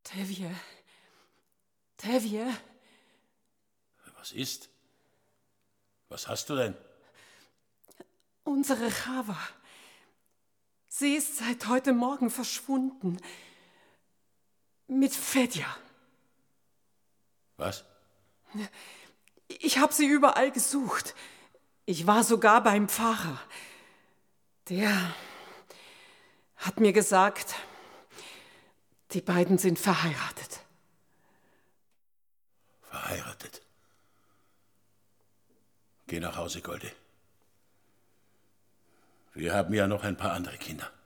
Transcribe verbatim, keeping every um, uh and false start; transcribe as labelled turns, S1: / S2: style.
S1: Tevje. Tevje.
S2: Was ist? Was hast du denn?
S1: Unsere Chava. Sie ist seit heute Morgen verschwunden. Mit Fedja.
S2: Was?
S1: Ich habe sie überall gesucht. Ich war sogar beim Pfarrer. Der hat mir gesagt, die beiden sind verheiratet.
S2: Verheiratet? Geh nach Hause, Goldi. Wir haben ja noch ein paar andere Kinder.